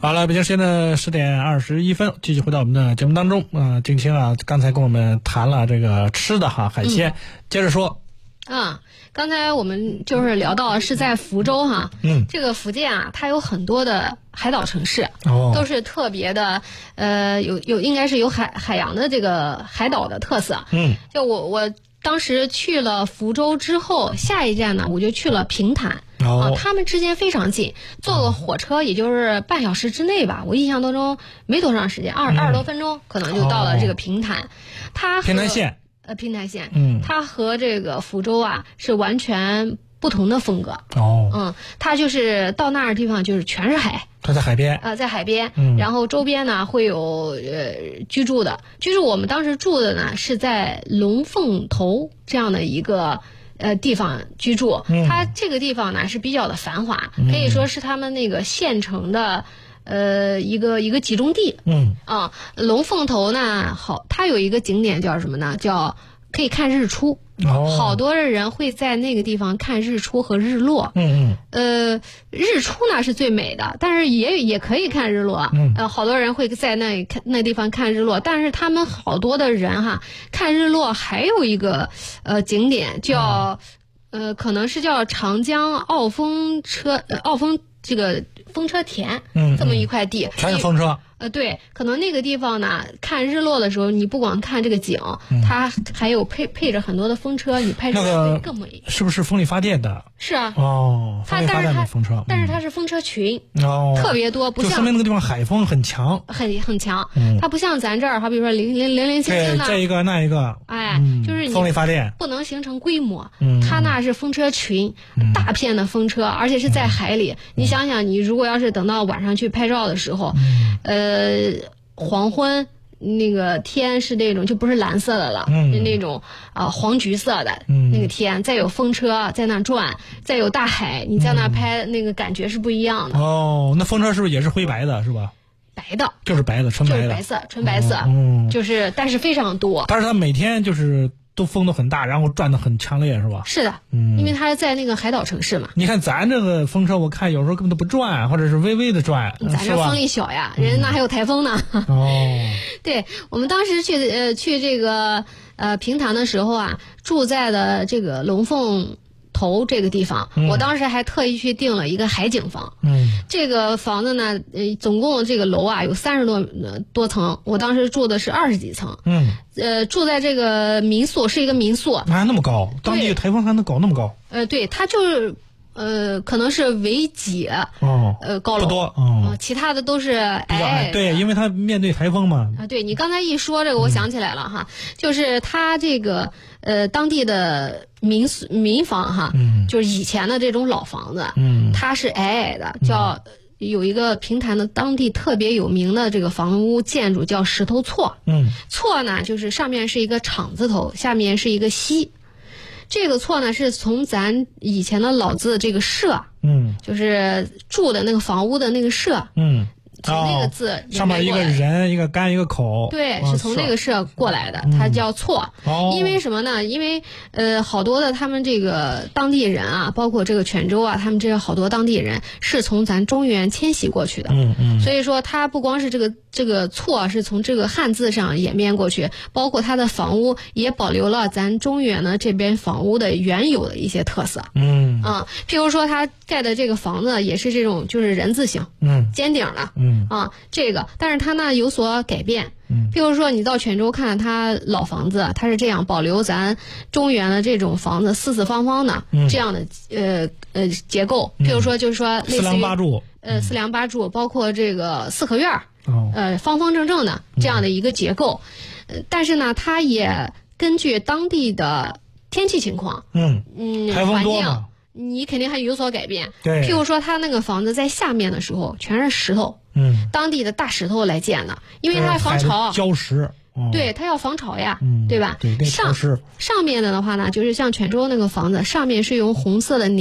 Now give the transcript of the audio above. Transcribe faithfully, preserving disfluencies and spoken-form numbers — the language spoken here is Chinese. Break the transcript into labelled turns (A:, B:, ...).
A: 好了，北京时间的十点二十一分，继续回到我们的节目当中啊、呃。静清啊，刚才跟我们谈了这个吃的哈，海鲜，嗯、接着说。
B: 啊，刚才我们就是聊到是在福州哈，嗯，这个福建啊，它有很多的海岛城市，哦，都是特别的，呃，有有应该是有海海洋的这个海岛的特色，嗯，就我我当时去了福州之后，下一站呢，我就去了平潭。哦，啊，他们之间非常近，坐个火车也就是半小时之内吧。我印象当中没多长时间，二二十多分钟可能就到了这个平潭。哦、它
A: 平潭县。
B: 呃，平潭县，嗯，它和这个福州啊是完全不同的风格。
A: 哦，
B: 嗯，它就是到那儿地方就是全是海。
A: 它在海边。
B: 呃，在海边，嗯，然后周边呢会有呃居住的，居住我们当时住的呢是在龙凤头这样的一个呃地方居住。嗯，它这个地方呢是比较的繁华，嗯、可以说是他们那个县城的。呃，一个一个集中地，嗯啊，龙凤头呢，好，它有一个景点叫什么呢？叫可以看日出，哦，好多的人会在那个地方看日出和日落，嗯嗯，呃，日出呢是最美的，但是也也可以看日落，嗯，呃，好多人会在那看那地方看日落，但是他们好多的人哈，看日落还有一个呃景点叫，嗯、呃，可能是叫长江澳风车，呃，澳风这个。风车田，嗯，这么一块地，
A: 全是风车。
B: 呃，对，可能那个地方呢，看日落的时候，你不光看这个景，嗯、它还有配配着很多的风车，你拍出来会更美。
A: 那个、是不是风力发电的？
B: 是啊。
A: 哦，风力发电的风车，
B: 但是它是风车群，
A: 哦，
B: 特别多，不像
A: 就说明那个地方海风很强，
B: 很很强。嗯，它不像咱这儿，好比说零零零零星星的，
A: 这一个那一个，
B: 哎，嗯、就是你
A: 风力发电
B: 不能形成规模。嗯，它那是风车群，嗯、大片的风车，而且是在海里。嗯、你想想，你如果要是等到晚上去拍照的时候，嗯、呃。黄昏那个天是那种就不是蓝色的了，嗯，那种啊、呃、黄橘色的、嗯、那个天，再有风车在那转，再有大海，你在那拍、嗯、那个感觉是不一样的。
A: 哦，那风车是不是也是灰白的，是吧？
B: 白的，
A: 就是白的，纯白的，
B: 就是白色，纯白色，嗯，就是但是非常多。
A: 但是它每天就是都风都很大，然后转得很强烈，是吧？
B: 是的，嗯，因为它是在那个海岛城市嘛。
A: 你看咱这个风车，我看有时候根本都不转，或者是微微的转，
B: 咱这风力小呀，人那还有台风呢。
A: 哦，
B: 对，我们当时去呃去这个呃平潭的时候啊，住在的这个龙凤头这个地方、嗯，我当时还特意去订了一个海景房。嗯，这个房子呢，呃，总共这个楼啊有三十多多层，我当时住的是二十几层。嗯，呃，住在这个民宿是一个民宿，
A: 还那么高，当地台风还能搞那么高？
B: 呃，对，它就是。呃，可能是为几哦，呃，高楼
A: 不多哦、
B: 呃，其他的都是矮。
A: 对，因为它面对台风嘛。
B: 啊，对你刚才一说这个，我想起来了哈，嗯、就是它这个呃当地的民宿民房哈，嗯，就是以前的这种老房子，嗯，它是矮矮的，叫、嗯、有一个平潭的当地特别有名的这个房屋建筑叫石头厝，嗯，厝呢就是上面是一个厂字头，下面是一个西。这个厝呢是从咱以前的老字这个社，嗯，就是住的那个房屋的那个社，嗯，从那个字、哦、
A: 上面一个人一个干一个口，
B: 对，是从那个社过来的，它叫厝、嗯。因为什么呢？因为呃，好多的他们这个当地人啊，包括这个泉州啊，他们这好多当地人是从咱中原迁徙过去的，嗯嗯，所以说它不光是这个这个厝是从这个汉字上演变过去，包括它的房屋也保留了咱中原的这边房屋的原有的一些特色，嗯啊，譬如说它盖的这个房子也是这种就是人字形，嗯，尖顶的，嗯。啊，这个，但是它呢有所改变。嗯，譬如说你到泉州看它老房子，它是这样保留咱中原的这种房子四四方方的、嗯、这样的呃呃结构。譬如说就是说类似于
A: 四梁八柱，
B: 呃四梁八柱，包括这个四合院，哦、呃方方正正的这样的一个结构。呃，但是呢，它也根据当地的天气情况，嗯嗯，环境。你肯定还有所改变，对。譬如说，他那个房子在下面的时候全是石头，嗯，当地的大石头来建的，因为它要防潮，
A: 礁石，
B: 哦、对，它要防潮呀，嗯、对吧？
A: 对，
B: 上上面的的话呢，就是像泉州那个房子，上面是用红色的。